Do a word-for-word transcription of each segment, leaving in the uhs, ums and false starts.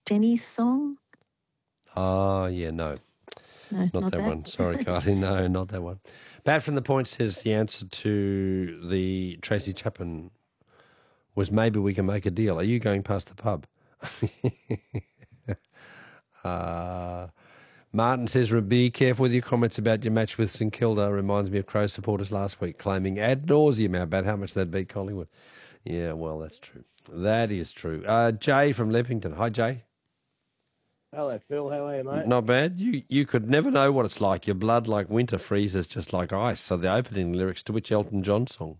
Jenny's song? Oh, yeah, no. No, Not, not that, that. one. Sorry, Carly. No, not that one. Pat from the Point says the answer to the Tracy Chapman was maybe we can make a deal. Are you going past the pub? uh, Martin says, be careful with your comments about your match with St Kilda. Reminds me of Crow supporters last week claiming ad nauseum about how much they'd beat Collingwood. Yeah, well, that's true. That is true. Uh, Jay from Leppington. Hi, Jay. Hello, Phil. How are you, mate? Not bad. You you could never know what it's like. Your blood like winter freezes just like ice. So the opening lyrics to which Elton John song?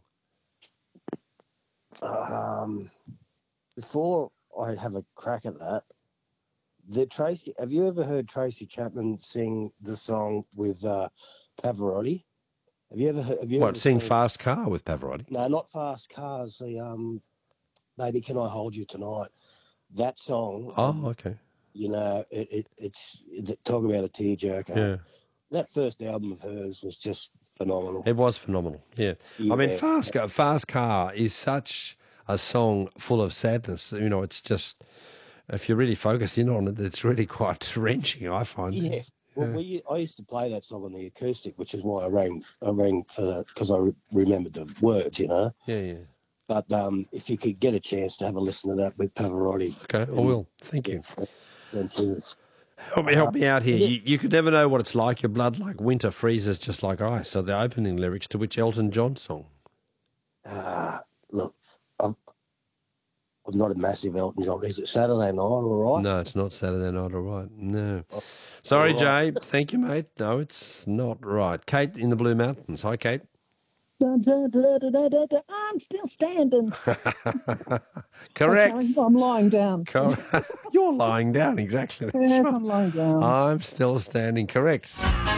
Um, before I have a crack at that, the Tracy. Have you ever heard Tracy Chapman sing the song with uh, Pavarotti? Have you ever heard? Have you What, ever sing heard, Fast Car with Pavarotti? No, not Fast Cars. The um, Baby Can I Hold You Tonight? That song. Oh, um, okay. You know, it, it it's it, talk about a tearjerker. Yeah. That first album of hers was just phenomenal. It was phenomenal, yeah. yeah. I mean, Fast Car, Fast Car is such a song full of sadness. You know, it's just, if you really focus in on it, it's really quite wrenching, I find. Yeah. Well, Yeah. we, I used to play that song on the acoustic, which is why I rang, I rang for that, because I re- remembered the words, you know. Yeah, yeah. But um, if you could get a chance to have a listen to that with Pavarotti. Okay, I will. Thank you. Yeah, that's it. Help me, help me out here. You, you could never know what it's like. Your blood like winter freezes just like ice. So the opening lyrics to which Elton John song? Uh, look, I'm, I'm not a massive Elton John. Is it Saturday Night all right? No, it's not Saturday Night, all right. No. Sorry, all right. Jay. Thank you, mate. No, it's not right. Kate in the Blue Mountains. Hi, Kate. Da, da, da, da, da, da, da. I'm still standing. Correct. Okay, I'm lying down. Cor- You're lying down, exactly. That's Yes, right. I'm lying down. I'm still standing. Correct.